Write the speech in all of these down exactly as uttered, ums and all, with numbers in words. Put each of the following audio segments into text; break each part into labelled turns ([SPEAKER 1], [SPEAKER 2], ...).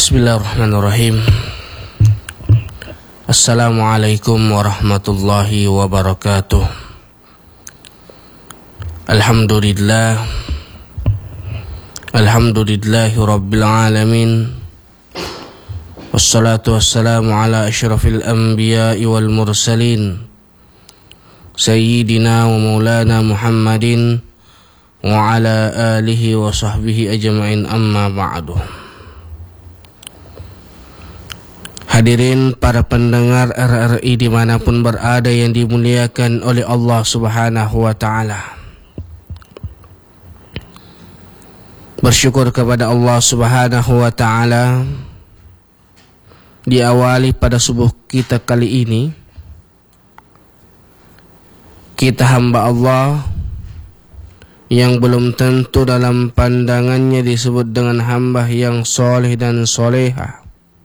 [SPEAKER 1] Bismillahirrahmanirrahim. Assalamualaikum warahmatullahi wabarakatuh. Alhamdulillah Alhamdulillahi rabbil alamin. Wassalatu wassalamu ala asyrafil anbiya'i wal mursalin, Sayyidina wa maulana Muhammadin wa ala alihi wa sahbihi ajma'in, amma ba'du. Hadirin para pendengar R R I dimanapun berada yang dimuliakan oleh Allah Subhanahu wa ta'ala. Bersyukur kepada Allah Subhanahu wa ta'ala, diawali pada subuh kita kali ini. Kita hamba Allah yang belum tentu dalam pandangannya disebut dengan hamba yang soleh dan soleha.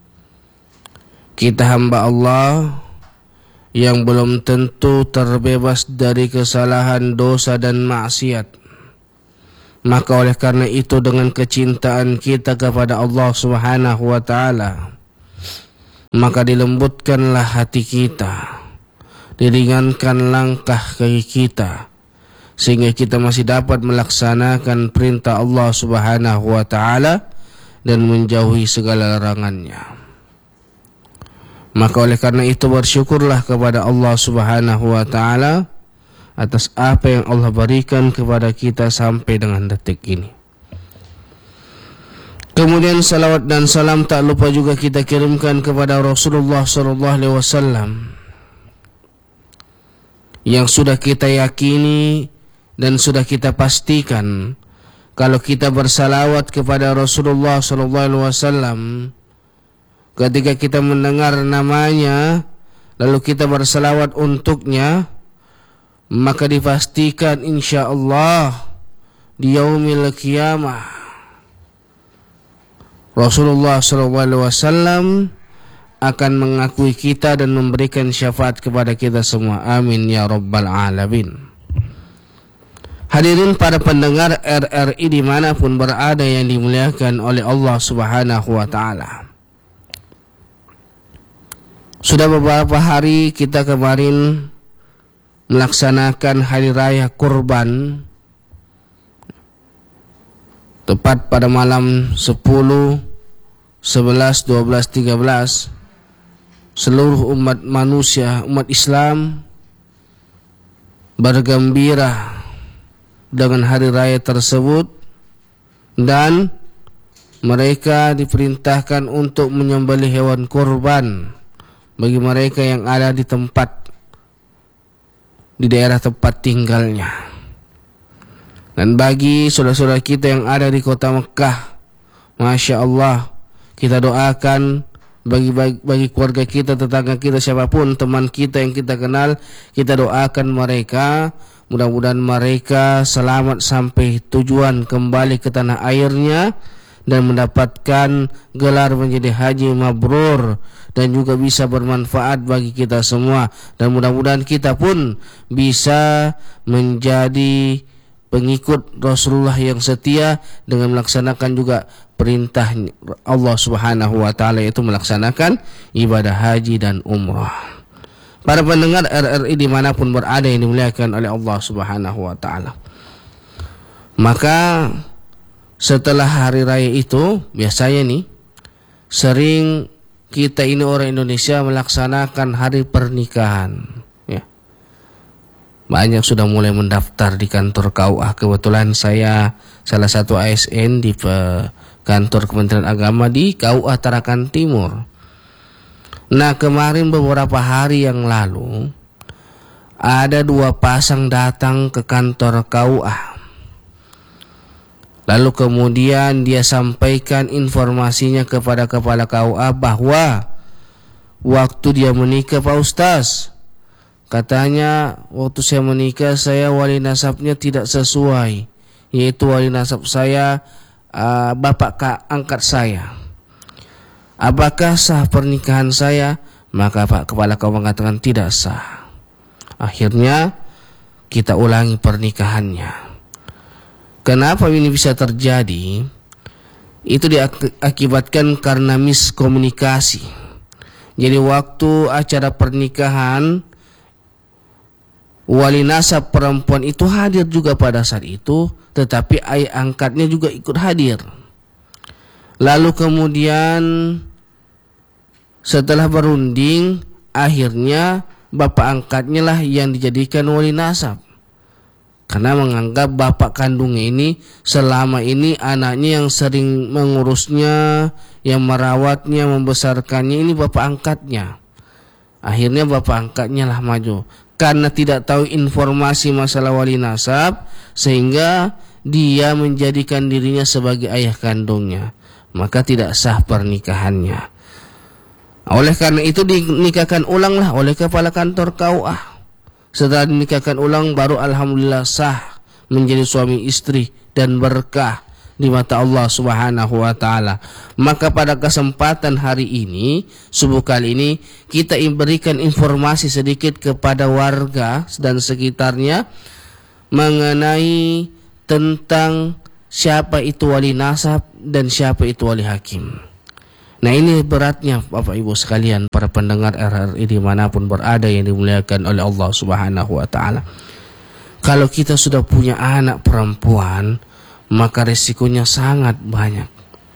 [SPEAKER 1] Kita hamba Allah yang belum tentu terbebas dari kesalahan, dosa dan maksiat. Maka oleh karena itu, dengan kecintaan kita kepada Allah Subhanahu wa ta'ala, maka dilembutkanlah hati kita, diringankan langkah kaki kita, sehingga kita masih dapat melaksanakan perintah Allah Subhanahu wa ta'ala dan menjauhi segala larangannya. Maka oleh karena itu, bersyukurlah kepada Allah Subhanahu wa ta'ala atas apa yang Allah berikan kepada kita sampai dengan detik ini. Kemudian salawat dan salam tak lupa juga kita kirimkan kepada Rasulullah sallallahu alaihi wasallam yang sudah kita yakini dan sudah kita pastikan kalau kita bersalawat kepada Rasulullah sallallahu alaihi wasallam, ketika kita mendengar namanya lalu kita bersalawat untuknya, maka dipastikan insyaallah di yaumil qiyamah Rasulullah sallallahu alaihi wasallam akan mengakui kita dan memberikan syafaat kepada kita semua. Amin ya rabbal alamin. Hadirin para pendengar R R I dimanapun berada yang dimuliakan oleh Allah Subhanahu wa ta'ala. Sudah beberapa hari kita kemarin melaksanakan hari raya kurban, tepat pada malam sepuluh, sebelas, dua belas, tiga belas, seluruh umat manusia, umat Islam bergembira dengan hari raya tersebut, dan mereka diperintahkan untuk menyembelih hewan kurban bagi mereka yang ada di tempat, di daerah tempat tinggalnya. Dan bagi saudara-saudara kita yang ada di kota Mekah, Masya Allah, kita doakan bagi, bagi, bagi keluarga kita, tetangga kita, siapapun teman kita yang kita kenal, kita doakan mereka, mudah-mudahan mereka selamat sampai tujuan, kembali ke tanah airnya dan mendapatkan gelar menjadi haji mabrur, dan juga bisa bermanfaat bagi kita semua. Dan mudah-mudahan kita pun bisa menjadi pengikut Rasulullah yang setia dengan melaksanakan juga perintah Allah Subhanahu wa ta'ala, yaitu melaksanakan ibadah haji dan umrah. Para pendengar R R I dimanapun berada yang dimuliakan oleh Allah Subhanahu wa ta'ala, maka setelah hari raya itu biasanya nih sering kita ini orang Indonesia melaksanakan hari pernikahan, ya. Banyak sudah mulai mendaftar di kantor K U A. Kebetulan saya salah satu A S N di kantor Kementerian Agama di K U A Tarakan Timur. Nah, kemarin beberapa hari yang lalu ada dua pasang datang ke kantor K U A. Lalu kemudian dia sampaikan informasinya kepada kepala K U A bahwa waktu dia menikah, Pak Ustaz, katanya waktu saya menikah saya wali nasabnya tidak sesuai, yaitu wali nasab saya uh, bapak kak angkat saya. Apakah sah pernikahan saya? Maka Pak Kepala K U A mengatakan tidak sah. Akhirnya kita ulangi pernikahannya. Kenapa ini bisa terjadi? Itu diakibatkan karena miskomunikasi. Jadi waktu acara pernikahan, wali nasab perempuan itu hadir juga pada saat itu, tetapi ayah angkatnya juga ikut hadir. Lalu kemudian setelah berunding, akhirnya bapak angkatnya lah yang dijadikan wali nasab, karena menganggap bapak kandungnya ini selama ini anaknya yang sering mengurusnya, yang merawatnya, membesarkannya, ini bapak angkatnya. Akhirnya bapak angkatnya lah maju. Karena tidak tahu informasi masalah wali nasab, sehingga dia menjadikan dirinya sebagai ayah kandungnya, maka tidak sah pernikahannya. Oleh karena itu dinikahkan ulanglah oleh kepala kantor K U A. Setelah dinikahkan ulang baru alhamdulillah sah menjadi suami istri dan berkah di mata Allah Subhanahu wa taala. Maka pada kesempatan hari ini, subuh kali ini, kita berikan informasi sedikit kepada warga dan sekitarnya mengenai tentang siapa itu wali nasab dan siapa itu wali hakim. Nah, ini beratnya Bapak Ibu sekalian, para pendengar R R I dimanapun berada yang dimuliakan oleh Allah Subhanahu wa taala. Kalau kita sudah punya anak perempuan, maka resikonya sangat banyak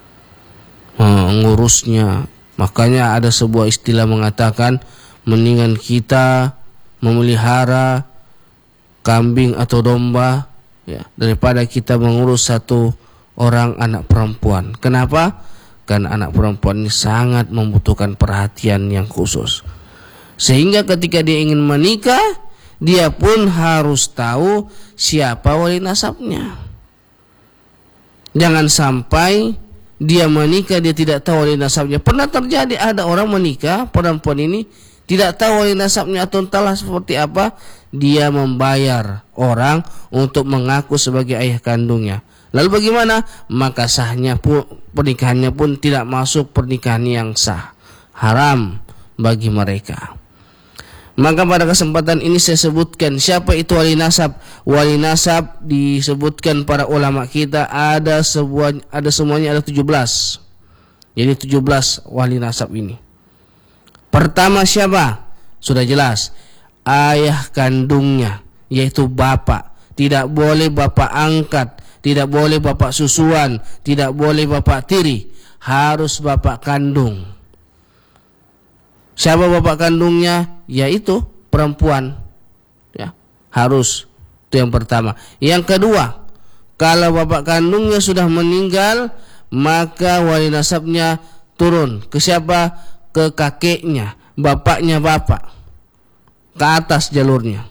[SPEAKER 1] hmm, ngurusnya. Makanya ada sebuah istilah mengatakan, mendingan kita memelihara kambing atau domba ya, daripada kita mengurus satu orang anak perempuan. Kenapa? Karena anak perempuan ini sangat membutuhkan perhatian yang khusus, sehingga ketika dia ingin menikah, dia pun harus tahu siapa wali nasabnya. Jangan sampai dia menikah dia tidak tahu wali nasabnya. Pernah terjadi ada orang menikah, perempuan ini tidak tahu wali nasabnya atau entahlah seperti apa, dia membayar orang untuk mengaku sebagai ayah kandungnya. Lalu bagaimana? Maka sahnya pun pernikahannya pun tidak masuk pernikahan yang sah, haram bagi mereka. Maka pada kesempatan ini saya sebutkan siapa itu wali nasab. Wali nasab disebutkan para ulama kita ada sebuah ada semuanya ada tujuh belas. Jadi tujuh belas wali nasab ini. Pertama siapa? Sudah jelas, ayah kandungnya, yaitu bapak. Tidak boleh bapak angkat, tidak boleh bapak susuan, tidak boleh bapak tiri, harus bapak kandung. Siapa bapak kandungnya? Yaitu perempuan. Ya, harus. Itu yang pertama. Yang kedua, kalau bapak kandungnya sudah meninggal, maka wali nasabnya turun ke siapa? Ke kakeknya, bapaknya bapak, ke atas jalurnya.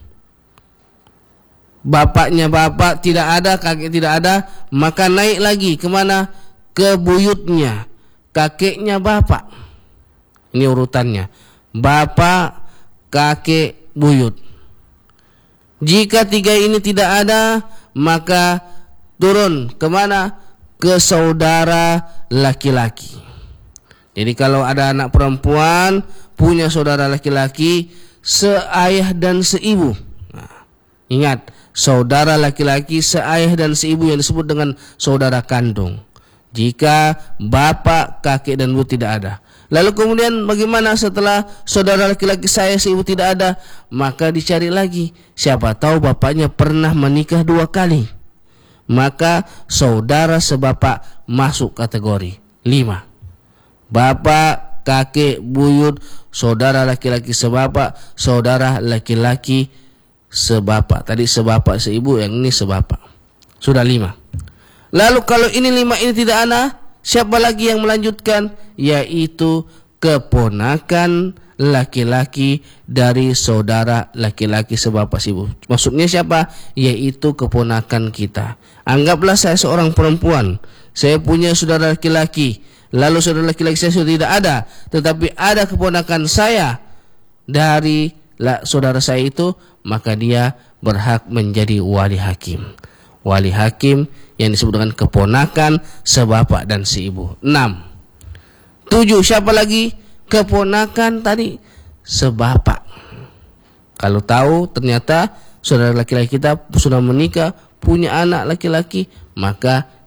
[SPEAKER 1] Bapaknya bapak tidak ada, kakek tidak ada, maka naik lagi kemana? Ke buyutnya, kakeknya bapak. Ini urutannya, bapak, kakek, buyut. Jika tiga ini tidak ada, maka turun kemana? Ke saudara laki-laki. Jadi kalau ada anak perempuan punya saudara laki-laki, seayah dan seibu. Nah, ingat, saudara laki-laki seayah dan seibu yang disebut dengan saudara kandung. Jika bapak, kakek dan ibu tidak ada. Lalu kemudian bagaimana setelah saudara laki-laki saya seibu tidak ada? Maka dicari lagi. Siapa tahu bapaknya pernah menikah dua kali. Maka saudara sebapak masuk kategori lima. Bapak, kakek, buyut, saudara laki-laki sebapak, saudara laki-laki sebapak. Tadi sebapak seibu, yang ini sebapak. Sudah lima. Lalu kalau ini lima ini tidak ada, siapa lagi yang melanjutkan? Yaitu keponakan laki-laki dari saudara laki-laki sebapak seibu. Maksudnya siapa? Yaitu keponakan kita. Anggaplah saya seorang perempuan, saya punya saudara laki-laki, lalu saudara laki-laki saya sudah tidak ada, tetapi ada keponakan saya dari saudara saya itu, maka dia berhak menjadi wali hakim. Wali hakim yang disebut dengan keponakan sebapak dan seibu. Enam. Tujuh, siapa lagi? Keponakan tadi sebapak. Kalau tahu ternyata saudara laki-laki kita sudah menikah, punya anak laki-laki, maka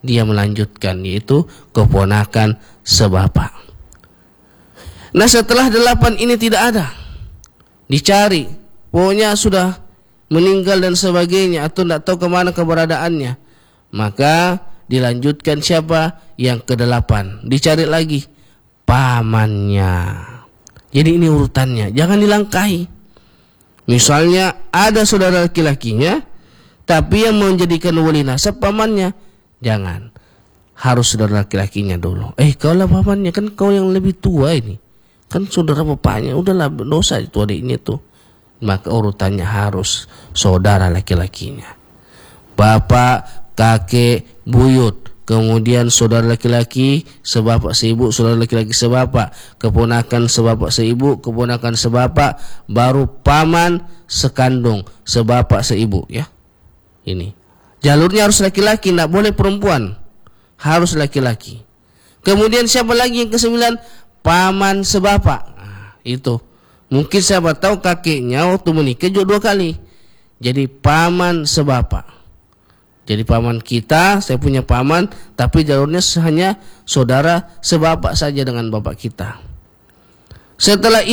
[SPEAKER 1] dia melanjutkan, yaitu keponakan sebapak. Nah, setelah delapan ini tidak ada, dicari, pokoknya sudah meninggal dan sebagainya, atau tidak tahu kemana keberadaannya, maka dilanjutkan siapa? Yang kedelapan, dicari lagi pamannya. Jadi ini urutannya, jangan dilangkahi. Misalnya ada saudara laki-lakinya, tapi yang menjadikan wali nasab pamannya, jangan. Harus saudara laki-lakinya dulu. Eh, kau lah pamannya, kan kau yang lebih tua ini, kan saudara bapaknya, udahlah dosa itu adiknya tuh. Maka urutannya harus saudara laki-lakinya, bapak, kakek, buyut, kemudian saudara laki-laki sebapak seibu, saudara laki-laki sebapak, keponakan sebapak seibu, keponakan sebapak, baru paman sekandung sebapak seibu, ya. Ini jalurnya harus laki-laki, tidak boleh perempuan, harus laki-laki. Kemudian siapa lagi yang kesembilan? Paman sebapak. Nah, itu mungkin siapa tahu kakeknya waktu menikah juga dua kali, jadi paman sebapak. Jadi paman kita, saya punya paman, tapi jalurnya hanya saudara sebapak saja dengan bapak kita. Setelah